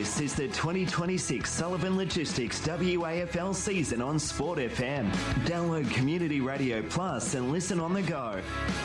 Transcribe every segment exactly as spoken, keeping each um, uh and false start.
This is the twenty twenty-six Sullivan Logistics W A F L season on Sport F M. Download Community Radio Plus and listen on the go.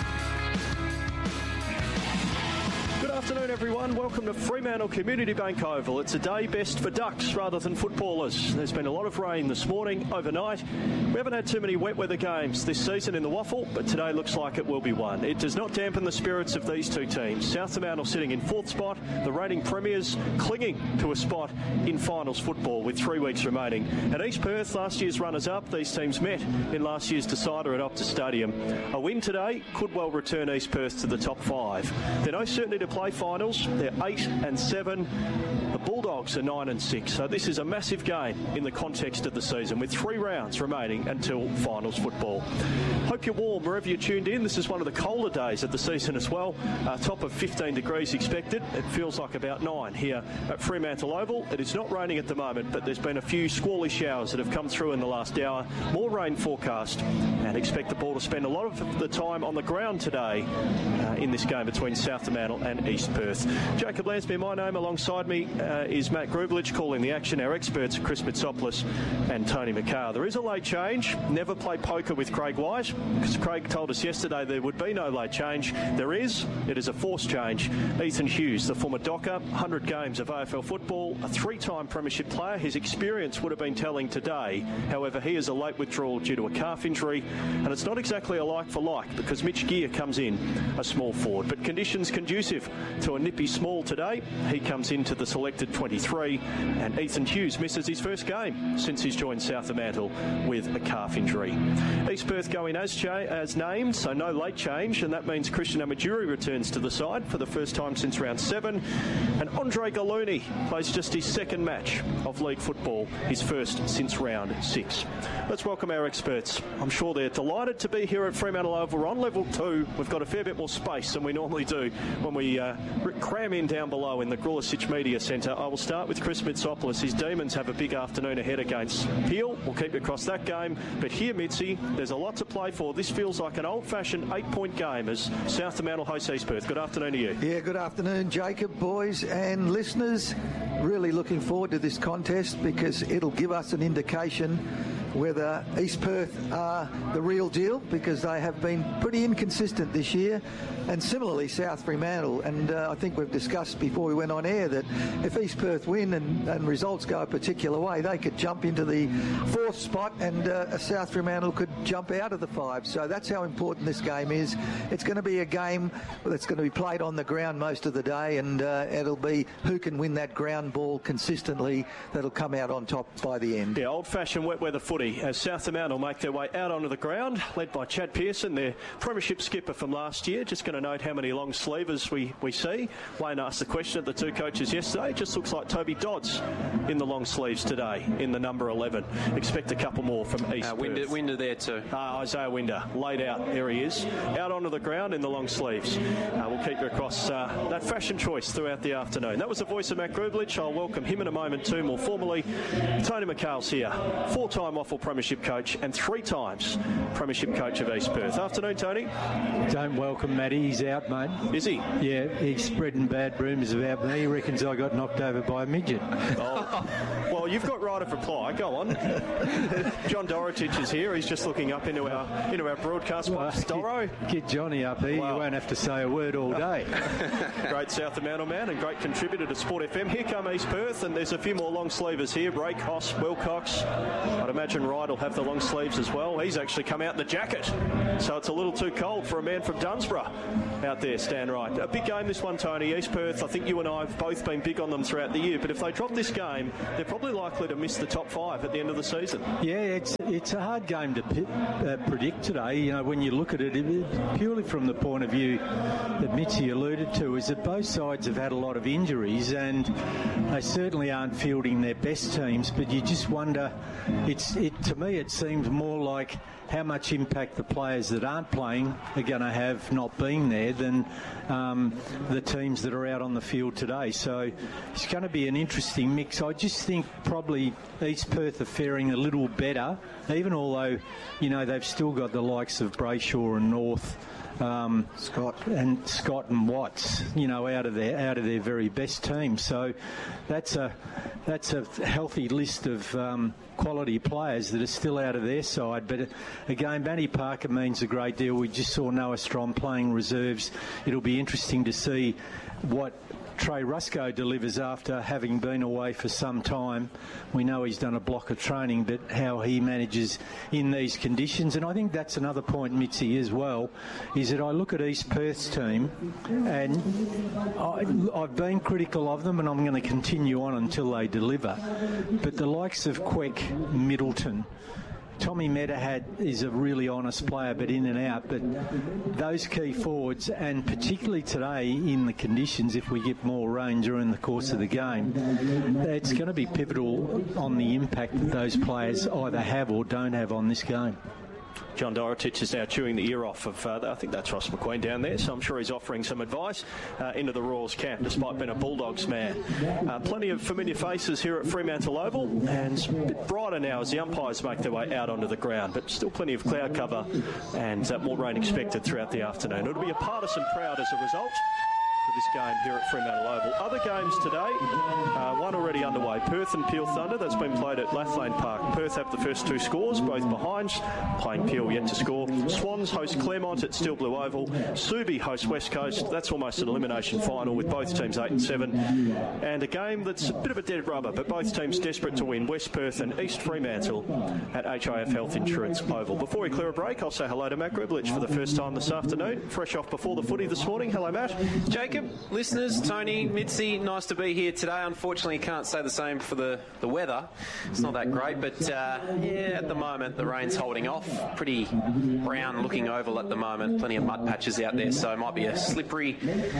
Good afternoon, everyone. Welcome to Fremantle Community Bank Oval. It's a day best for ducks rather than footballers. There's been a lot of rain this morning, overnight. We haven't had too many wet weather games this season in the Waffle, but today looks like it will be one. It does not dampen the spirits of these two teams. South Fremantle sitting in fourth spot, the reigning premiers clinging to a spot in finals football with three weeks remaining. At East Perth, last year's runners-up, these teams met in last year's decider at Optus Stadium. A win today could well return East Perth to the top five. There's no certainty to play finals. They're eight and seven. The Bulldogs are nine and six. So this is a massive game in the context of the season, with three rounds remaining until finals football. Hope you're warm wherever you're tuned in. This is one of the colder days of the season as well. Uh, top of fifteen degrees expected. It feels like about nine here at Fremantle Oval. It is not raining at the moment, but there's been a few squally showers that have come through in the last hour. More rain forecast, and expect the ball to spend a lot of the time on the ground today uh, in this game between South Fremantle and East Perth. Jacob Lansby, my name. Alongside me uh, is Matt Grubelich calling the action. Our experts are Chris Mitsopoulos and Tony McCarr. There is a late change. Never play poker with Craig White, because Craig told us yesterday there would be no late change. There is. It is a forced change. Ethan Hughes, the former Docker, one hundred games of A F L football, a three-time premiership player. His experience would have been telling today. However, he is a late withdrawal due to a calf injury, and it's not exactly a like for like, because Mitch Gear comes in, a small forward. But conditions conducive to a nippy small today. He comes into the selected twenty-three, and Ethan Hughes misses his first game since he's joined South Fremantle with a calf injury. East Perth going as, cha- as named, so no late change, and that means Christian Amajuri returns to the side for the first time since round seven, and Andre Gallooni plays just his second match of league football, his first since round six. Let's welcome our experts. I'm sure they're delighted to be here at Fremantle Oval. We're on level two. We've got a fair bit more space than we normally do when we uh, cram in down below in the Grulicic Media Centre. I will start with Chris Mitsopoulos. His Demons have a big afternoon ahead against Peel. We'll keep you across that game. But here, Mitzi, there's a lot to play for. This feels like an old-fashioned eight-point game as South Fremantle hosts East Perth. Good afternoon to you. Yeah, good afternoon, Jacob, boys and listeners. Really looking forward to this contest because it'll give us an indication whether East Perth are the real deal, because they have been pretty inconsistent this year, and similarly South Fremantle. And uh, I think we've discussed before we went on air that if East Perth win and, and results go a particular way, they could jump into the fourth spot, and uh, South Fremantle could jump out of the five. So that's how important this game is. It's going to be a game that's going to be played on the ground most of the day, and uh, it'll be who can win that ground ball consistently that'll come out on top by the end. Yeah, old-fashioned wet weather footy as South Fremantle make their way out onto the ground, led by Chad Pearson, their premiership skipper from last year. Just going to note how many long sleevers we, we see. Wayne asked the question of the two coaches yesterday. It just looks like Toby Dodds in the long sleeves today in the number eleven. Expect a couple more from East uh, Perth. Winder, Winder there too. Uh, Isaiah Winder, laid out. There he is. Out onto the ground in the long sleeves. Uh, we'll keep you across uh, that fashion choice throughout the afternoon. That was the voice of Matt Grubelich. I'll welcome him in a moment too, more formally. Tony McCall's here, four-time Waffle Premiership coach and three times Premiership coach of East Perth. Afternoon, Tony. Don't welcome Matty. He's out, mate. Is he? Yeah, he's spreading bad rumours about me. He reckons I got knocked over by a midget. Oh. Well, you've got right of reply. Go on. John Dorotich is here. He's just looking up into our into our broadcast box. Well, Doro. Get, get Johnny up here. Wow. You won't have to say a word all day. Great South Fremantle man and great contributor to Sport F M. Here come East Perth, and there's a few more long sleevers here. Ray Koss, Wilcox. I'd imagine Wright will have the long sleeves as well. He's actually come out in the jacket, so it's a little too cold for a man from Dunsborough out there, Stan Wright. A big game this one, Tony. East Perth, I think you and I have both been big on them throughout the year, but if they drop this game, they're probably likely to miss the top five at the end of the season. Yeah, it's it's a hard game to p- uh, predict today. You know, when you look at it, it, purely from the point of view that Mitzi alluded to, is that both sides have had a lot of injuries, and they certainly aren't fielding their best teams, but you just wonder, it's it to me it seems more like how much impact the players that aren't playing are going to have not being there than um, the teams that are out on the field today. So it's going to be an interesting mix. I just think probably East Perth are faring a little better, even although, you know, they've still got the likes of Brayshaw and North um, Scott and Scott and Watts, you know, out of their out of their very best team. So that's a that's a healthy list of um, quality players that are still out of their side. But again, Matty Parker means a great deal. We just saw Noah Strom playing reserves. It'll be interesting to see what Trey Rusco delivers after having been away for some time. We know he's done a block of training, but how he manages in these conditions. And I think that's another point, Mitzi, as well, is that I look at East Perth's team, and I, I've been critical of them, and I'm going to continue on until they deliver. But the likes of Queck, Middleton, Tommy Medahad is a really honest player, but in and out. But those key forwards, and particularly today in the conditions, if we get more rain during the course of the game, it's going to be pivotal on the impact that those players either have or don't have on this game. John Dorotich is now chewing the ear off of, uh, I think that's Ross McQueen down there, so I'm sure he's offering some advice uh, into the Royals camp, despite being a Bulldogs man. Uh, plenty of familiar faces here at Fremantle Oval, and it's a bit brighter now as the umpires make their way out onto the ground, but still plenty of cloud cover and uh, more rain expected throughout the afternoon. It'll be a partisan crowd as a result for this game here at Fremantle Oval. Other games today, uh, one already underway. Perth and Peel Thunder, that's been played at Lathlane Park. Perth have the first two scores, both behinds, playing Peel yet to score. Swans host Claremont at Steel Blue Oval. Subi host West Coast. That's almost an elimination final with both teams eight and seven. And a game that's a bit of a dead rubber, but both teams desperate to win. West Perth and East Fremantle at H I F Health Insurance Oval. Before we clear a break, I'll say hello to Matt Griblich for the first time this afternoon. Fresh off before the footy this morning. Hello, Matt. Jacob, listeners, Tony, Mitzi, nice to be here today. Unfortunately, can't say the same for the, the weather. It's not that great, but uh, yeah, at the moment the rain's holding off. Pretty brown looking oval at the moment. Plenty of mud patches out there, so it might be a slippery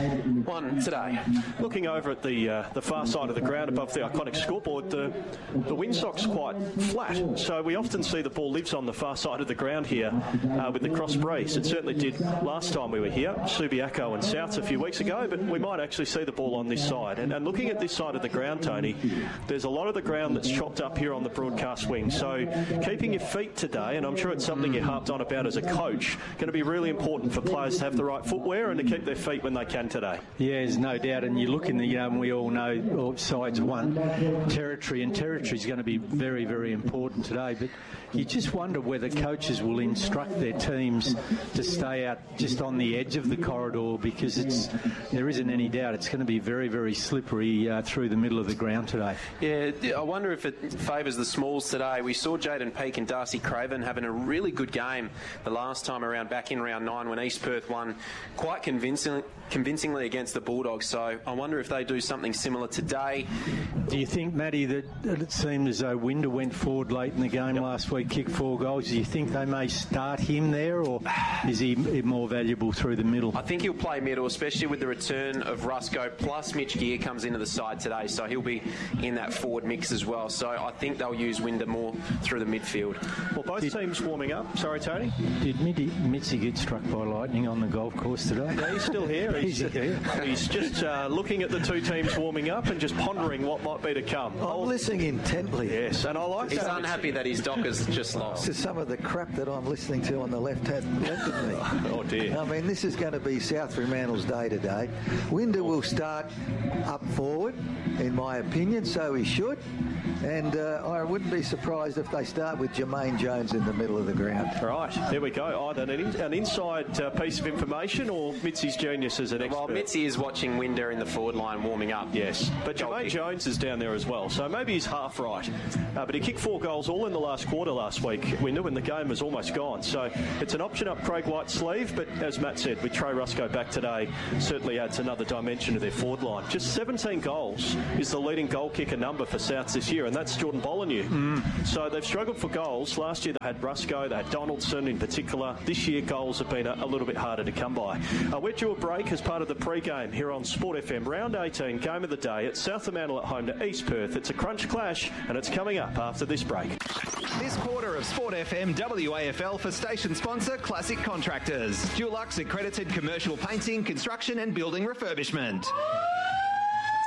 one today. Looking over at the uh, the far side of the ground above the iconic scoreboard, the, the windsock's quite flat, so we often see the ball lives on the far side of the ground here uh, with the cross breeze. It certainly did last time we were here, Subiaco and Souths a few weeks ago, but we might actually see the ball on this side. And, and looking at this side of the ground, Tony, there's a lot of the ground that's chopped up here on the broadcast wing. So keeping your feet today, and I'm sure it's something you harped on about as a coach, going to be really important for players to have the right footwear and to keep their feet when they can today. Yeah, there's no doubt. And you look in the, um, we all know all sides won territory, and territory is going to be very, very important today. But you just wonder whether coaches will instruct their teams to stay out just on the edge of the corridor, because it's there isn't any doubt it's going to be very, very slippery uh, through the middle of the ground today. Yeah, I wonder if it favours the smalls today. We saw Jaden Peake and Darcy Craven having a really good game the last time around, back in round nine, when East Perth won quite convincing, convincingly against the Bulldogs. So I wonder if they do something similar today. Do you think, Matty, that, that it seemed as though Winder went forward late in the game yep. last week, kicked four goals? Do you think they may start him there, or is he more valuable through the middle? I think he'll play middle, especially with the return of Rusco, plus Mitch Gear comes into the side today, so he'll be in that forward mix as well. So I think they'll use Winder more through the midfield. Well, both did, teams warming up. Sorry, Tony? Did Mitzi get struck by lightning on the golf course today? No, he's still here. He's, he's, here. he's just uh, looking at the two teams warming up and just pondering what might be to come. I'm oh, listening intently. Yes, and I like He's that. unhappy that his Dockers just lost. To some of the crap that I'm listening to on the left hand left of me. Oh, dear. I mean, this is going to be South Fremantle's day today. Winder will start up forward, in my opinion, so he should. And uh, I wouldn't be surprised if they start with Jermaine Jones in the middle of the ground. Right, there we go. Either an, in, an inside uh, piece of information or Mitzi's genius as an expert. Well, Mitzi is watching Winder in the forward line warming up. Yes, but Jermaine Jones is down there as well, so maybe he's half right. Uh, but he kicked four goals all in the last quarter last week, Winder, when the game was almost gone. So it's an option up Craig White's sleeve, but as Matt said, with Trey Rusco back today, certainly adds another dimension to their forward line. Just seventeen goals is the leading goal kicker number for Souths this year, and that's Jordan Bollineau. Mm. So they've struggled for goals. Last year they had Rusco, they had Donaldson in particular. This year goals have been a, a little bit harder to come by. Uh, we're due a break as part of the pre-game here on Sport F M. Round eighteen, game of the day at South Fremantle at home to East Perth. It's a crunch clash, and it's coming up after this break. This quarter of Sport F M W A F L for station sponsor Classic Contractors. Dulux accredited commercial painting, construction and building refurbishment. The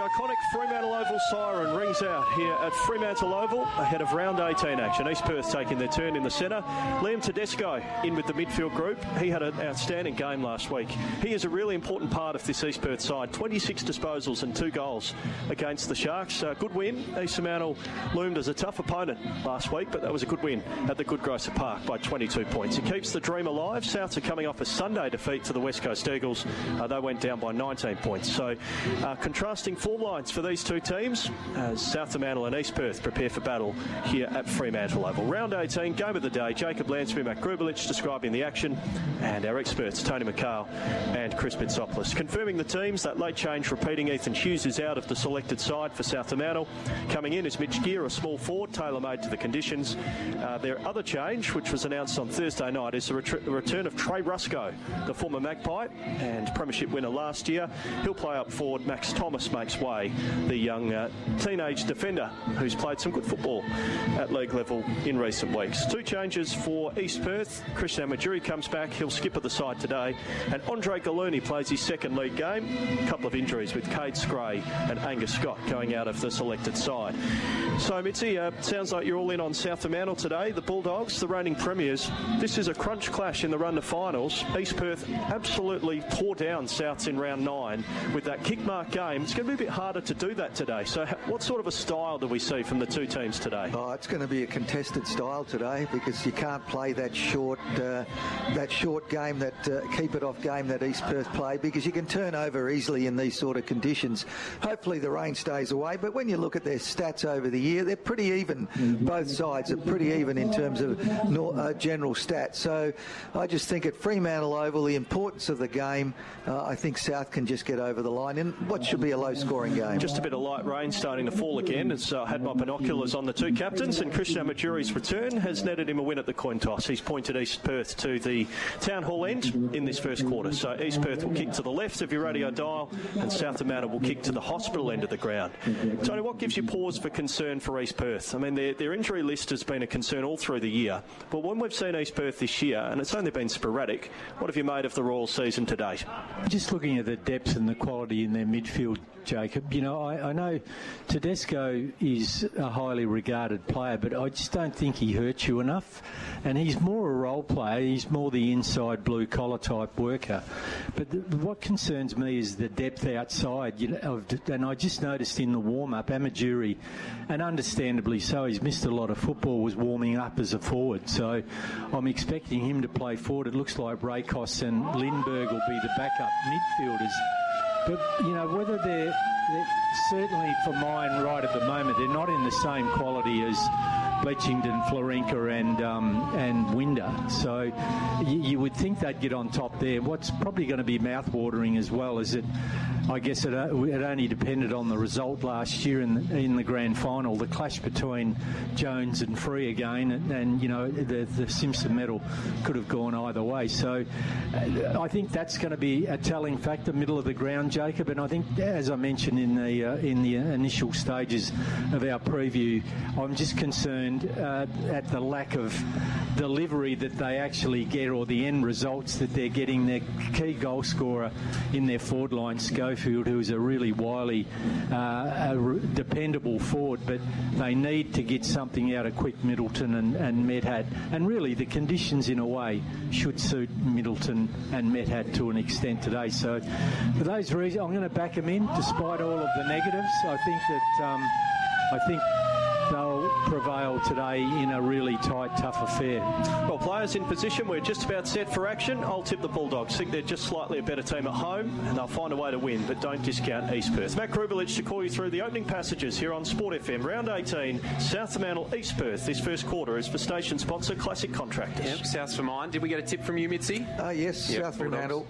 iconic Fremantle Oval siren rings out here at Fremantle Oval ahead of round eighteen action. East Perth taking their turn in the centre. Liam Tedesco in with the midfield group. He had an outstanding game last week. He is a really important part of this East Perth side. twenty-six disposals and two goals against the Sharks. Uh, good win. East Fremantle loomed as a tough opponent last week, but that was a good win at the Goodgrosser Park by twenty-two points. It keeps the dream alive. Souths are coming off a Sunday defeat to the West Coast Eagles. Uh, they went down by nineteen points. So uh, contrasting form lines for these two teams as South Fremantle and East Perth prepare for battle here at Fremantle Oval. Round eighteen, game of the day. Jacob Lansbury, Matt Grubelich describing the action, and our experts Tony McHale and Chris Mitsopoulos confirming the teams. That late change repeating, Ethan Hughes is out of the selected side for South Fremantle. Coming in is Mitch Gear, a small forward, tailor-made to the conditions. Uh, their other change, which was announced on Thursday night, is the ret- return of Trey Rusco, the former Magpie and premiership winner last year. He'll play up forward. Max Thomas makes way, the young uh, teenage defender who's played some good football at league level in recent weeks. Two changes for East Perth. Christian Majuri comes back. He'll skip at the side today. And Andre Gallooni plays his second league game. A couple of injuries with Cade Scray and Angus Scott going out of the selected side. So, Mitzi, uh, sounds like you're all in on South Fremantle today. The Bulldogs, the reigning premiers. This is a crunch clash in the run to finals. East Perth absolutely tore down Souths in round nine with that kick mark game. It's going to be a bit harder to do that today. So what sort of a style do we see from the two teams today? Oh, it's going to be a contested style today because you can't play that short uh, that short game, that uh, keep it off game that East Perth play, because you can turn over easily in these sort of conditions. Hopefully the rain stays away, but when you look at their stats over the year, they're pretty even. Both sides are pretty even in terms of uh, general stats. So I just think at Fremantle Oval, the importance of the game, uh, I think South can just get over the line in what should be a low-scoring game. Just a bit of light rain starting to fall again as I uh, had my binoculars on the two captains, and Christian Majuri's return has netted him a win at the coin toss. He's pointed East Perth to the Town Hall end in this first quarter. So East Perth will kick to the left of your radio dial and South Fremantle will kick to the hospital end of the ground. Tony, what gives you pause for concern for East Perth? I mean, their, their injury list has been a concern all through the year, but when we've seen East Perth this year, and it's only been sporadic, what have you made of the Royal season to date? Just looking at the depth and the quality in their midfield, Jacob, you know, I, I know Tedesco is a highly regarded player, but I just don't think he hurts you enough. And he's more a role player. He's more the inside blue-collar type worker. But the, what concerns me is the depth outside. You know, of, and I just noticed in the warm-up, Amajuri, and understandably so, he's missed a lot of football, was warming up as a forward. So I'm expecting him to play forward. It looks like Rakos and Lindbergh will be the backup midfielders. But, you know, whether they're, they're certainly for mine right at the moment, they're not in the same quality as Bletchington, Florenka and um, and Winder. So you, you would think they'd get on top there. What's probably going to be mouth-watering as well is that I guess it, it only depended on the result last year in the, in the grand final, the clash between Jones and Free again, and, and you know, the, the Simpson medal could have gone either way. So uh, I think that's going to be a telling factor, middle of the ground, Jacob. And I think, as I mentioned in the uh, in the initial stages of our preview, I'm just concerned uh, at the lack of delivery that they actually get, or the end results that they're getting. Their key goal scorer in their forward line, Schofield, who is a really wily, uh, a re- dependable forward, but they need to get something out of Quick, Middleton and, and Medhat. And really the conditions in a way should suit Middleton and Medhat to an extent today. So for those reasons, I'm going to back them in despite all of the negatives. I think that um, I think they'll prevail today in a really tight, tough affair. Well, players in position, we're just about set for action. I'll tip the Bulldogs. Think they're just slightly a better team at home, and they'll find a way to win, but don't discount East Perth. Matt Grubelich to call you through the opening passages here on Sport F M. Round eighteen, South Fremantle, East Perth. This first quarter is for station sponsor Classic Contractors. Yep, South's for mine. Did we get a tip from you, Mitzi? Uh, yes, yep, South Fremantle.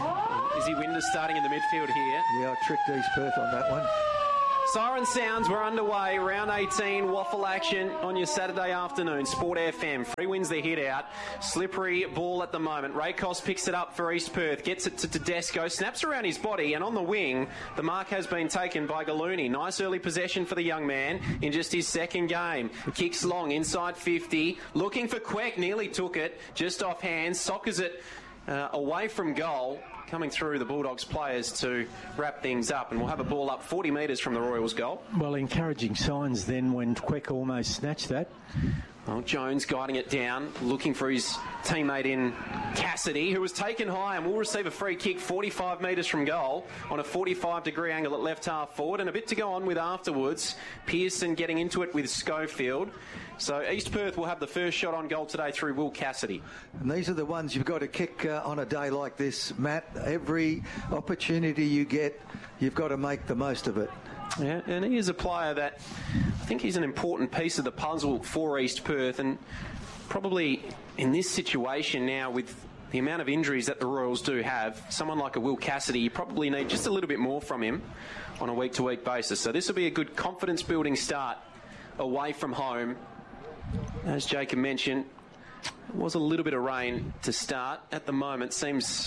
Izzy Winder starting in the midfield here. Yeah, I tricked East Perth on that one. Siren sounds, we're underway. Round eighteen, waffle action on your Saturday afternoon. Sport F M. Free wins the hit out. Slippery ball at the moment. Rakos picks it up for East Perth. Gets it to Tedesco. Snaps around his body, and on the wing, the mark has been taken by Gallooni. Nice early possession for the young man in just his second game. Kicks long, inside fifty. Looking for Queck. Nearly took it. Just off hands. Sockers it uh, away from goal, coming through the Bulldogs players to wrap things up, and we'll have a ball up forty metres from the Royals goal. Well, encouraging signs then when Queck almost snatched that. Well, Jones guiding it down, looking for his teammate in Cassidy, who was taken high and will receive a free kick forty-five metres from goal on a forty-five degree angle at left half forward, and a bit to go on with afterwards. Pearson getting into it with Schofield. So East Perth will have the first shot on goal today through Will Cassidy. And these are the ones you've got to kick uh, on a day like this, Matt. Every opportunity you get, you've got to make the most of it. Yeah, and he is a player that I think he's an important piece of the puzzle for East Perth, and probably in this situation now with the amount of injuries that the Royals do have, someone like a Will Cassidy, you probably need just a little bit more from him on a week-to-week basis. So this will be a good confidence-building start away from home. As Jacob mentioned, it was a little bit of rain to start. At the moment, seems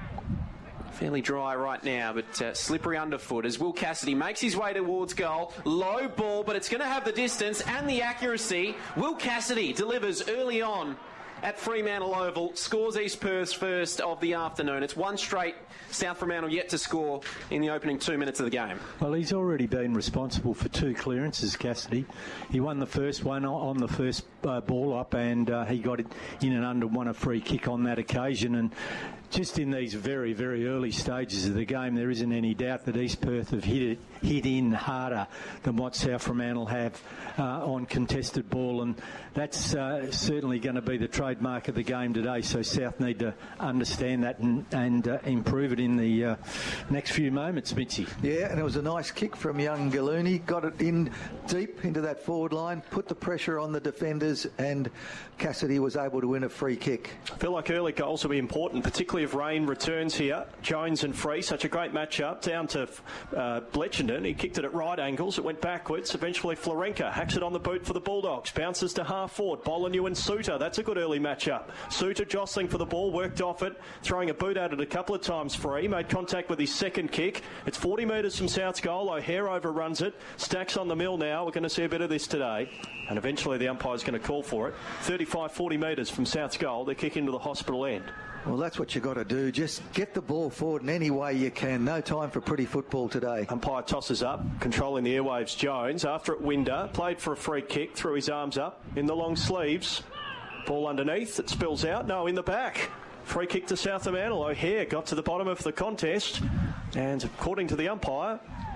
fairly dry right now, but uh, slippery underfoot as Will Cassidy makes his way towards goal. Low ball, but it's going to have the distance and the accuracy. Will Cassidy delivers early on at Fremantle Oval, scores East Perth's first of the afternoon. It's one straight. South Fremantle yet to score in the opening two minutes of the game. Well, he's already been responsible for two clearances, Cassidy. He won the first one on the first uh, ball up, and uh, he got it in and under, won a free kick on that occasion. And just in these very, very early stages of the game, there isn't any doubt that East Perth have hit it, hit in harder than what South Fremantle have uh, on contested ball, and that's uh, certainly going to be the trademark of the game today. So South need to understand that and, and uh, improve it in the uh, next few moments, Mitzi. Yeah, and it was a nice kick from young Gallooni. Got it in deep into that forward line, put the pressure on the defenders, and Cassidy was able to win a free kick. I feel like early goals will be important, particularly if rain returns here. Jones and Free, such a great matchup. Down to uh, Bletchenden. He kicked it at right angles. It went backwards. Eventually Florenka hacks it on the boot for the Bulldogs. Bounces to half forward. Bolanew and Suter. That's a good early matchup. Suter jostling for the ball. Worked off it. Throwing a boot at it a couple of times. Free made contact with his second kick. It's forty metres from South's goal. O'Hare overruns it. Stacks on the mill now. We're going to see a bit of this today. And eventually the umpire's going to call for it. thirty-five, forty metres from South's goal. They kick into the hospital end. Well, that's what you've got to do. Just get the ball forward in any way you can. No time for pretty football today. Umpire tosses up, controlling the airwaves. Jones, after it, Winder, played for a free kick, threw his arms up in the long sleeves. Ball underneath, it spills out. No, in the back. Free kick to South Fremantle. O'Hare got to the bottom of the contest, and according to the umpire,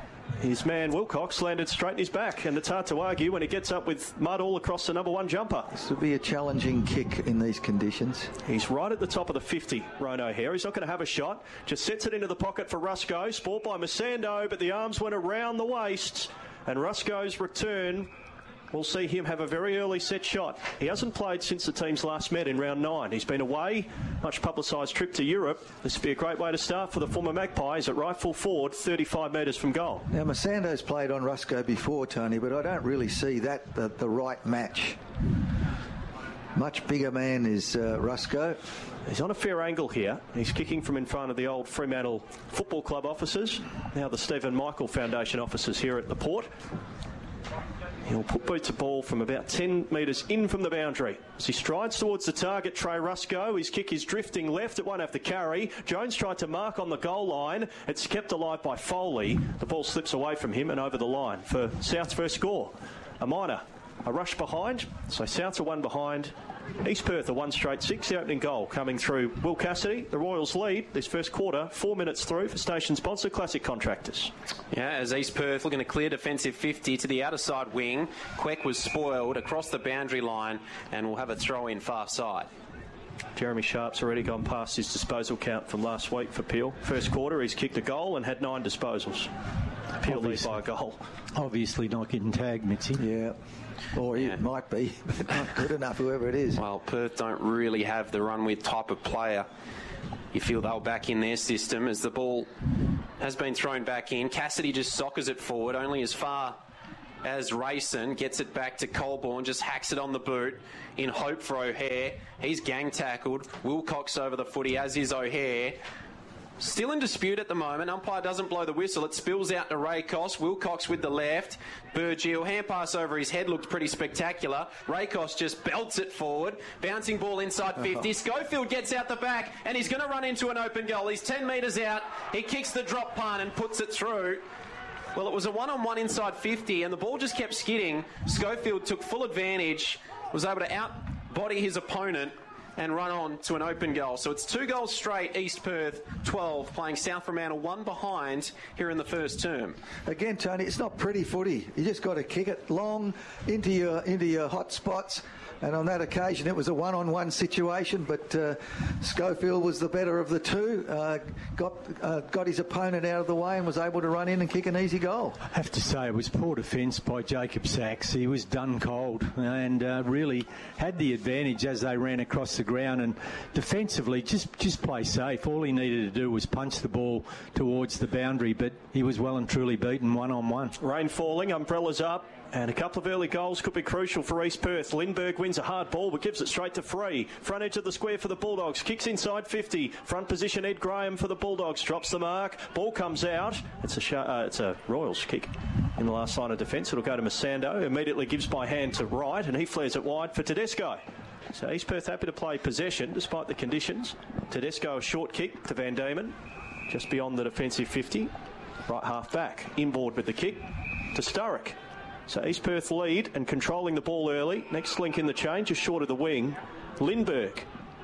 his man Wilcox landed straight in his back, and it's hard to argue when he gets up with mud all across the number one jumper. This will be a challenging kick in these conditions. He's right at the top of the fifty, Ron O'Hare. He's not going to have a shot. Just sets it into the pocket for Rusco. Sport by Masando, but the arms went around the waist, and Rusco's return, we'll see him have a very early set shot. He hasn't played since the teams last met in round nine. He's been away, much publicised trip to Europe. This would be a great way to start for the former Magpies at right full forward, thirty-five metres from goal. Now, Masando's played on Rusco before, Tony, but I don't really see that the, the right match. Much bigger man is uh, Rusco. He's on a fair angle here. He's kicking from in front of the old Fremantle Football Club offices, now the Stephen Michael Foundation offices here at the Port. He'll put boot to ball from about ten metres in from the boundary. As he strides towards the target, Trey Rusco, his kick is drifting left, it won't have to carry. Jones tried to mark on the goal line. It's kept alive by Foley. The ball slips away from him and over the line for South's first score. A minor, a rush behind, so South's a one behind. East Perth a one straight six, the opening goal coming through Will Cassidy. The Royals lead this first quarter, four minutes through for station sponsor Classic Contractors. Yeah, as East Perth looking to clear defensive fifty to the outer side wing. Queck was spoiled across the boundary line and will have a throw in far side. Jeremy Sharp's already gone past his disposal count from last week for Peel. First quarter he's kicked a goal and had nine disposals. Peel leads by a goal. Obviously not getting tagged, Mitzi. Yeah. Or Yeah. it might be, but not good enough, whoever it is. Well, Perth don't really have the run-with type of player. You feel they'll back in their system as the ball has been thrown back in. Cassidy just soccers it forward, only as far as Rayson gets it back to Colborne, just hacks it on the boot in hope for O'Hare. He's gang tackled. Wilcox over the footy, as is O'Hare. Still in dispute at the moment. Umpire doesn't blow the whistle. It spills out to Raycos. Wilcox with the left. Burgeel, hand pass over his head, looked pretty spectacular. Raycos just belts it forward. Bouncing ball inside fifty. Oh. Schofield gets out the back, and he's going to run into an open goal. He's ten metres out. He kicks the drop punt and puts it through. Well, it was a one-on-one inside fifty, and the ball just kept skidding. Schofield took full advantage, was able to out-body his opponent, and run on to an open goal. So it's two goals straight, East Perth twelve, playing South Fremantle one behind here in the first term. Again, Tony, it's not pretty footy. You just got to kick it long into your into your hot spots. And on that occasion, it was a one-on-one situation, but uh, Schofield was the better of the two, uh, got uh, got his opponent out of the way and was able to run in and kick an easy goal. I have to say, it was poor defence by Jacob Sachs. He was done cold and uh, really had the advantage as they ran across the ground, and defensively just, just play safe. All he needed to do was punch the ball towards the boundary, but he was well and truly beaten one-on-one. Rain falling, umbrellas up. And a couple of early goals could be crucial for East Perth. Lindbergh wins a hard ball but gives it straight to Free. Front edge of the square for the Bulldogs. Kicks inside fifty. Front position Ed Graham for the Bulldogs. Drops the mark. Ball comes out. It's a sh- uh, it's a Royals kick in the last line of defence. It'll go to Masando. Immediately gives by hand to Wright, and he flares it wide for Tedesco. So East Perth happy to play possession despite the conditions. Tedesco a short kick to Van Diemen. Just beyond the defensive fifty. Right half back. Inboard with the kick to Sturrock. So East Perth lead and controlling the ball early. Next link in the chain, just short of the wing. Lindbergh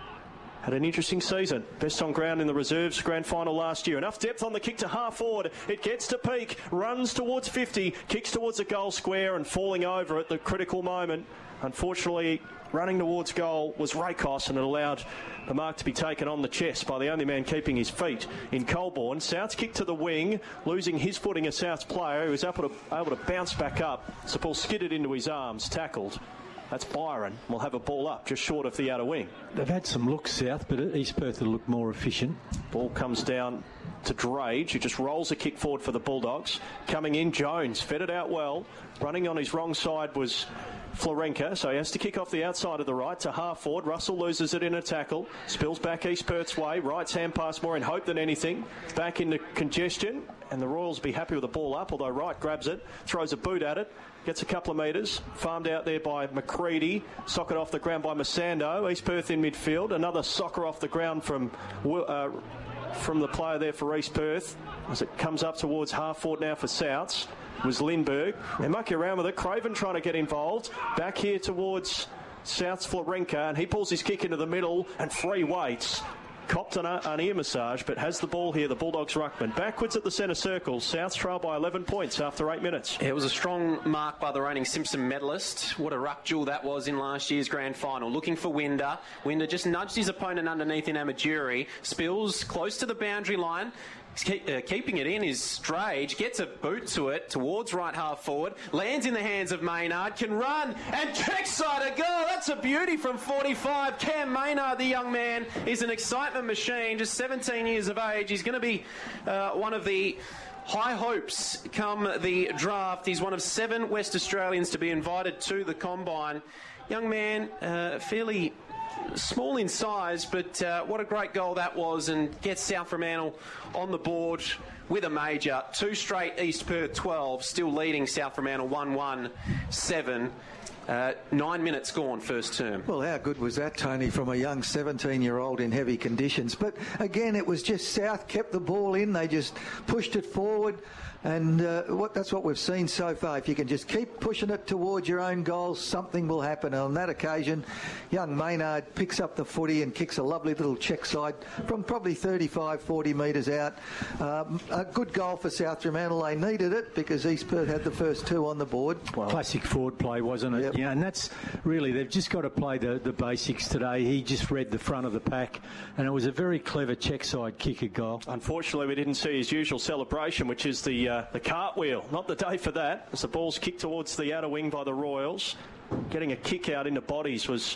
had an interesting season. Best on ground in the reserves grand final last year. Enough depth on the kick to half forward. It gets to peak, runs towards fifty, kicks towards the goal square and falling over at the critical moment. Unfortunately, running towards goal was Raycos, and it allowed the mark to be taken on the chest by the only man keeping his feet in Colborne. South's kick to the wing, losing his footing as South's player, who was able to, able to bounce back up. So ball skidded into his arms, tackled. That's Byron. We'll have a ball up just short of the outer wing. They've had some looks, South, but East Perth will look more efficient. Ball comes down to Drage, who just rolls a kick forward for the Bulldogs. Coming in, Jones fed it out well. Running on his wrong side was Florenka, so he has to kick off the outside of the right to half forward. Russell loses it in a tackle, spills back East Perth's way. Wright's hand pass more in hope than anything. Back into congestion, and the Royals be happy with the ball up, although Wright grabs it, throws a boot at it, gets a couple of metres, farmed out there by McCready, socket off the ground by Masando. East Perth in midfield, another soccer off the ground from uh, from the player there for East Perth as it comes up towards half forward now for Souths. Was Lindbergh. They muck around with it. Craven trying to get involved. Back here towards South's Florenka, and he pulls his kick into the middle, and Free waits. Copped an, an ear massage, but has the ball here, the Bulldogs ruckman. Backwards at the centre circle. South's trail by eleven points after eight minutes. It was a strong mark by the reigning Simpson medalist. What a ruck duel that was in last year's grand final. Looking for Winder. Winder just nudged his opponent underneath in Amajuri. Spills close to the boundary line. Keep, uh, keeping it in is Strage, gets a boot to it towards right half forward, lands in the hands of Maynard, can run and kickside a goal. That's a beauty from forty-five. Cam Maynard, the young man, is an excitement machine, just seventeen years of age. He's going to be uh, one of the high hopes come the draft. He's one of seven West Australians to be invited to the Combine. Young man, uh, fairly small in size, but uh, what a great goal that was, and gets South Fremantle on the board with a major. Two straight East Perth twelve, still leading South Fremantle one one seven. Uh, nine minutes gone, first term. Well, how good was that, Tony, from a young seventeen-year-old in heavy conditions? But again, it was just South kept the ball in. They just pushed it forward. And uh, what, that's what we've seen so far. If you can just keep pushing it towards your own goals, something will happen. And on that occasion, young Maynard picks up the footy and kicks a lovely little check side from probably thirty-five, forty metres out. Um, a good goal for South Fremantle. They needed it because East Perth had the first two on the board. Well, classic forward play, wasn't it? Yep. Yeah, and that's really, they've just got to play the, the basics today. He just read the front of the pack, and it was a very clever check side kicker goal. Unfortunately, we didn't see his usual celebration, which is the uh, the cartwheel. Not the day for that, as the ball's kicked towards the outer wing by the Royals. Getting a kick out into bodies was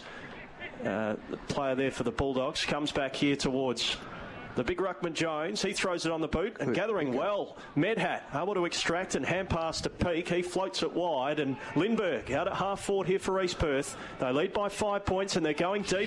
uh, the player there for the Bulldogs. Comes back here towards the big ruckman Jones. He throws it on the boot and gathering well. Medhat able to extract and hand pass to Peake. He floats it wide, and Lindbergh out at half forward here for East Perth. They lead by five points and they're going deep.